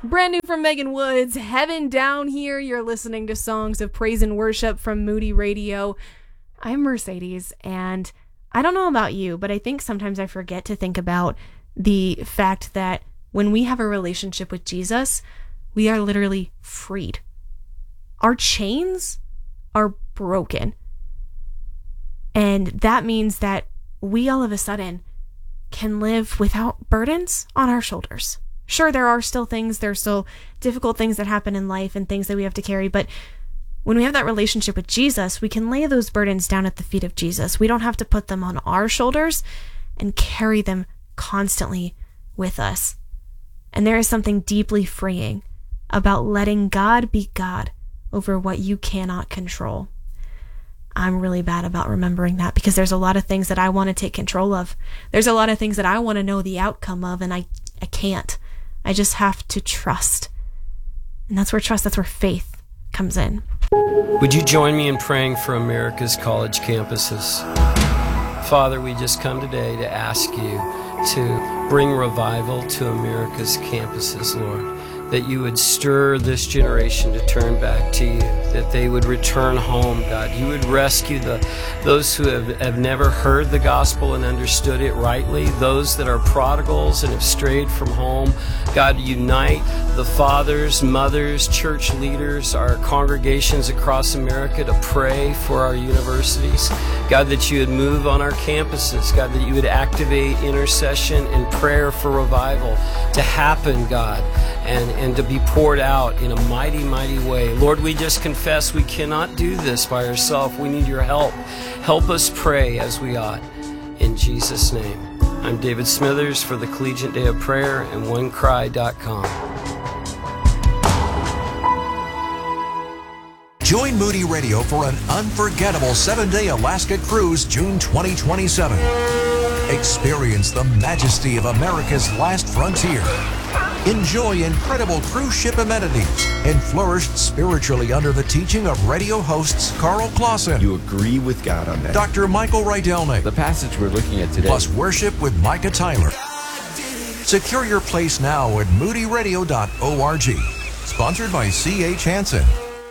Brand new from Megan Woods, Heaven Down Here. You're listening to Songs of Praise and Worship from Moody Radio. I'm Mercedes, and I don't know about you, but I think sometimes I forget to think about the fact that when we have a relationship with Jesus, we are literally freed. Our chains are broken. And that means that we all of a sudden can live without burdens on our shoulders. Sure, there's still difficult things that happen in life and things that we have to carry, but when we have that relationship with Jesus, we can lay those burdens down at the feet of Jesus. We don't have to put them on our shoulders and carry them constantly with us. And there is something deeply freeing about letting God be God over what you cannot control. I'm really bad about remembering that because there's a lot of things that I want to take control of. There's a lot of things that I want to know the outcome of, and I can't. I just have to trust. And that's where faith comes in. Would you join me in praying for America's college campuses? Father, we just come today to ask you to bring revival to America's campuses, Lord. That you would stir this generation to turn back to you, that they would return home, God. You would rescue those who have never heard the gospel and understood it rightly, those that are prodigals and have strayed from home. God, unite the fathers, mothers, church leaders, our congregations across America to pray for our universities. God, that you would move on our campuses. God, that you would activate intercession and prayer for revival to happen, God, and to be poured out in a mighty, mighty way. Lord, we just confess we cannot do this by ourselves. We need your help. Help us pray as we ought. In Jesus' name. I'm David Smithers for the Collegiate Day of Prayer and OneCry.com. Join Moody Radio for an unforgettable 7-day Alaska cruise June 2027. Experience the majesty of America's last frontier. Enjoy incredible cruise ship amenities and flourish spiritually under the teaching of radio hosts Carl Clausen. You agree with God on that. Dr. Michael Rydelnik. The passage we're looking at today. Plus worship with Micah Tyler. Secure your place now at moodyradio.org. Sponsored by C.H. Hansen.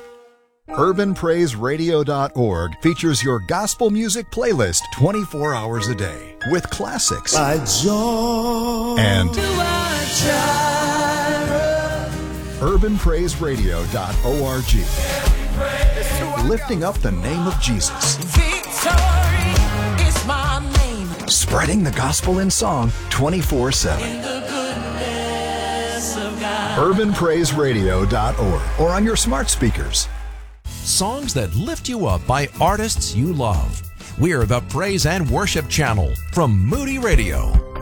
UrbanPraiseRadio.org features your gospel music playlist 24 hours a day with classics and UrbanPraiseRadio.org, lifting up the name of Jesus. Victory is my name. Spreading the gospel in song 24/7. UrbanPraiseRadio.org or on your smart speakers. Songs that lift you up by artists you love. We're the Praise and Worship Channel from Moody Radio.